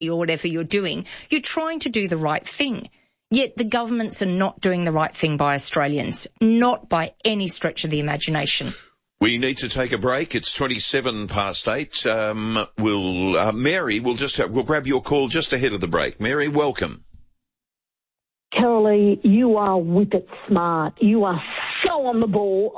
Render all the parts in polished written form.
or whatever you're doing, you're trying to do the right thing. Yet the governments are not doing the right thing by Australians, not by any stretch of the imagination. We need to take a break. It's 8:27. Mary, we'll grab your call just ahead of the break. Mary, welcome. Carolee, you are whippet smart. You are so on the ball.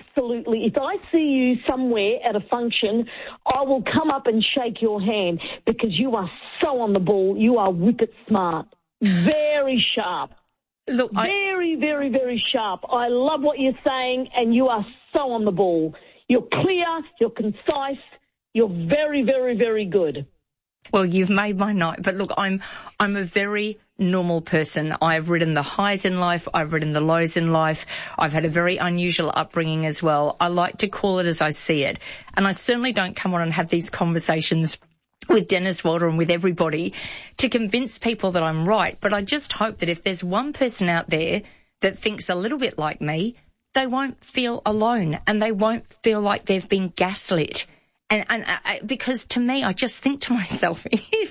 If I see you somewhere at a function, I will come up and shake your hand because you are so on the ball. You are whippet smart. Very sharp. Look, very, very, very sharp. I love what you're saying, and you are so on the ball. You're clear, you're concise, you're very, very, very good. Well, you've made my night. But look, I'm a very normal person. I've ridden the highs in life. I've ridden the lows in life. I've had a very unusual upbringing as well. I like to call it as I see it. And I certainly don't come on and have these conversations with Dennis Walter and with everybody to convince people that I'm right. But I just hope that if there's one person out there that thinks a little bit like me, they won't feel alone and they won't feel like they've been gaslit. And because to me, I just think to myself,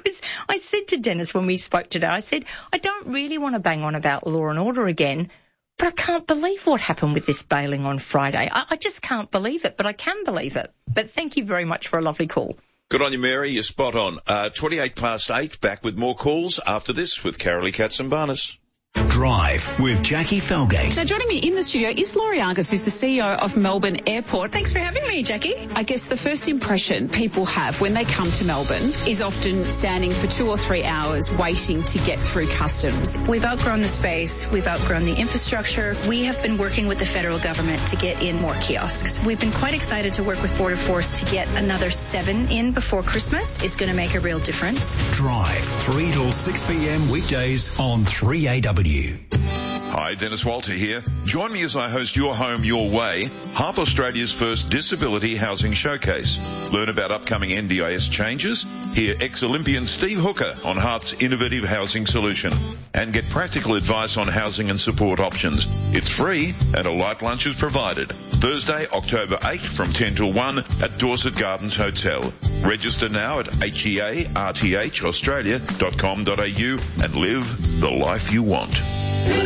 I said to Dennis when we spoke today, I said, I don't really want to bang on about law and order again, but I can't believe what happened with this bailing on Friday. I just can't believe it, but I can believe it. But thank you very much for a lovely call. Good on you, Mary. You're spot on. 8:28, back with more calls after this with Carolee Katsimbarnis. Drive with Jackie Felgate. So joining me in the studio is Laurie Argus, who's the CEO of Melbourne Airport. Thanks for having me, Jackie. I guess the first impression people have when they come to Melbourne is often standing for 2 or 3 hours waiting to get through customs. We've outgrown the space. We've outgrown the infrastructure. We have been working with the federal government to get in more kiosks. We've been quite excited to work with Border Force to get another 7 in before Christmas. It's going to make a real difference. Drive, 3 till 6 p.m. weekdays on 3AW. Hi, Dennis Walter here. Join me as I host Your Home, Your Way, Hearth Australia's first disability housing showcase. Learn about upcoming NDIS changes, hear ex-Olympian Steve Hooker on Hearth's innovative housing solution, and get practical advice on housing and support options. It's free and a light lunch is provided. Thursday, October 8th from 10 till 1 at Dorset Gardens Hotel. Register now at hearthaustralia.com.au and live the life you want.